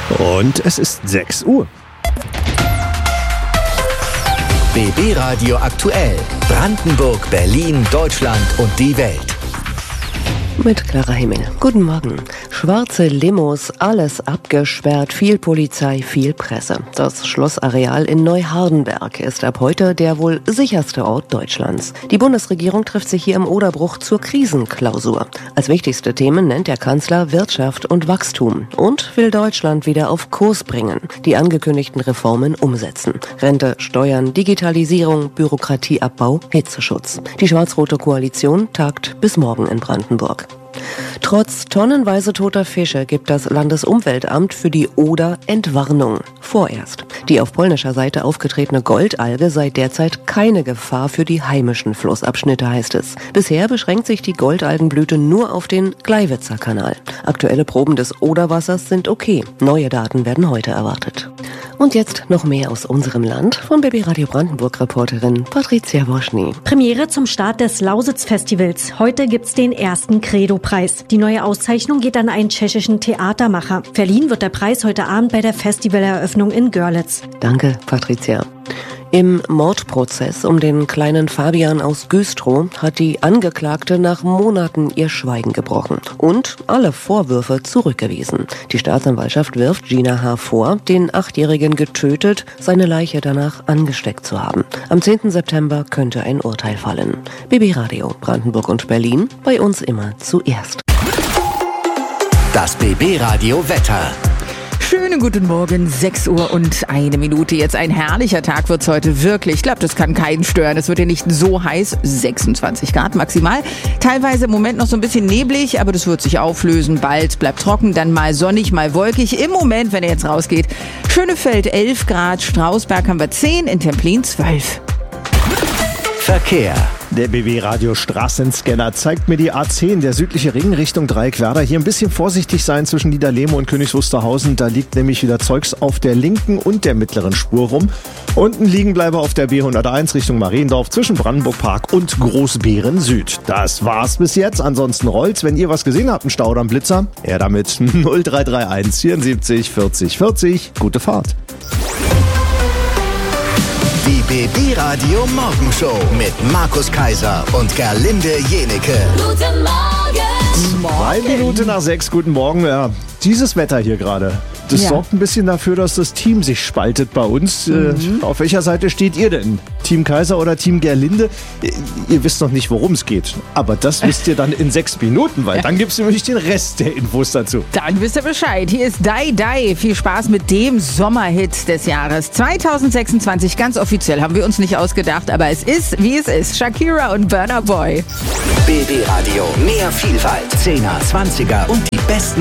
Und es ist 6 Uhr. BB Radio aktuell. Brandenburg, Berlin, Deutschland und die Welt. Mit Clara Hemming. Guten Morgen. Schwarze Limos, alles abgesperrt, viel Polizei, viel Presse. Das Schlossareal in Neuhardenberg ist ab heute der wohl sicherste Ort Deutschlands. Die Bundesregierung trifft sich hier im Oderbruch zur Krisenklausur. Als wichtigste Themen nennt der Kanzler Wirtschaft und Wachstum und will Deutschland wieder auf Kurs bringen. Die angekündigten Reformen umsetzen. Rente, Steuern, Digitalisierung, Bürokratieabbau, Hitzeschutz. Die schwarz-rote Koalition tagt bis morgen in Brandenburg. Trotz tonnenweise toter Fische gibt das Landesumweltamt für die Oder Entwarnung. Vorerst. Die auf polnischer Seite aufgetretene Goldalge sei derzeit keine Gefahr für die heimischen Flussabschnitte, heißt es. Bisher beschränkt sich die Goldalgenblüte nur auf den Gleiwitzer Kanal. Aktuelle Proben des Oderwassers sind okay. Neue Daten werden heute erwartet. Und jetzt noch mehr aus unserem Land von BB Radio Brandenburg-Reporterin Patricia Woschny. Premiere zum Start des Lausitz-Festivals. Heute gibt's den ersten Credo-Preis. Die neue Auszeichnung geht an einen tschechischen Theatermacher. Verliehen wird der Preis heute Abend bei der Festivaleröffnung in Görlitz. Danke, Patricia. Im Mordprozess um den kleinen Fabian aus Güstrow hat die Angeklagte nach Monaten ihr Schweigen gebrochen und alle Vorwürfe zurückgewiesen. Die Staatsanwaltschaft wirft Gina H. vor, den 8-Jährigen getötet, seine Leiche danach angesteckt zu haben. Am 10. September könnte ein Urteil fallen. BB Radio, Brandenburg und Berlin, bei uns immer zuerst. Das BB Radio Wetter. Schönen guten Morgen, 6 Uhr und 1 Minute. Jetzt ein herrlicher Tag wird's heute wirklich. Ich glaube, das kann keinen stören. Es wird ja nicht so heiß, 26 Grad maximal. Teilweise im Moment noch so ein bisschen neblig, aber das wird sich auflösen. Bald bleibt trocken, dann mal sonnig, mal wolkig. Im Moment, wenn ihr jetzt rausgeht, Schönefeld 11 Grad, Strausberg haben wir 10, in Templin 12. Verkehr. Der BB-Radio Straßenscanner zeigt mir die A10, der südliche Ring Richtung Dreieckwerder. Hier ein bisschen vorsichtig sein zwischen Niederlehme und Königs Wusterhausen. Da liegt nämlich wieder Zeugs auf der linken und der mittleren Spur rum. Und ein Liegenbleiber auf der B101 Richtung Mariendorf zwischen Brandenburg Park und Großbeeren Süd. Das war's bis jetzt. Ansonsten rollt's. Wenn ihr was gesehen habt, einen Stau oder einen Blitzer, her damit 0331 74 40 40. Gute Fahrt. Die BB Radio Morgenshow mit Markus Kaiser und Gerlinde Jenecke. Guten Morgen! 2 Minuten nach 6, guten Morgen. Ja, dieses Wetter hier gerade, das sorgt ein bisschen dafür, dass das Team sich spaltet bei uns. Auf welcher Seite steht ihr denn? Team Kaiser oder Team Gerlinde? Ihr wisst noch nicht, worum es geht. Aber das wisst ihr dann in 6 Minuten, weil dann gibt es nämlich den Rest der Infos dazu. Dann wisst ihr Bescheid. Hier ist Die Die. Viel Spaß mit dem Sommerhit des Jahres 2026. Ganz offiziell haben wir uns nicht ausgedacht, aber es ist, wie es ist. Shakira und Burna Boy. BB Radio, mehr Vielfalt, 10er, 20er und die besten